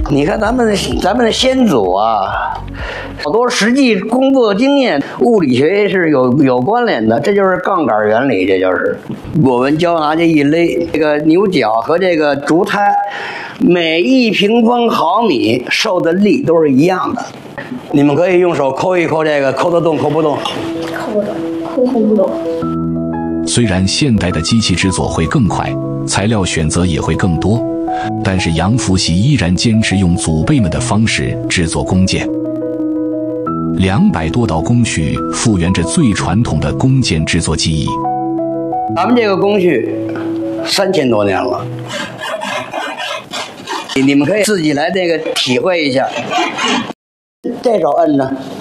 你看咱们的先祖啊，好多实际工作经验，物理学是有关联的，这就是杠杆原理，这就是我们胶拿这一勒，这个牛角和这个竹胎，每1平方毫米受的力都是一样的。你们可以用手抠一抠这个，抠得动抠不动？ 抠不动，抠不动。 虽然现代的机器制作会更快，材料选择也会更多，但是杨福喜依然坚持用祖辈们的方式制作弓箭。200多道工序复原着最传统的弓箭制作技艺。 咱们这个工序3000多年了，你们可以自己来这个体会一下。这手摁呢，